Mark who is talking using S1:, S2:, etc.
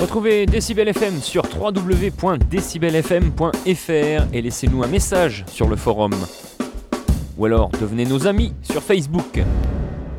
S1: Retrouvez Décibel FM sur www.decibelfm.fr et laissez-nous un message sur le forum. Ou alors devenez nos amis sur Facebook.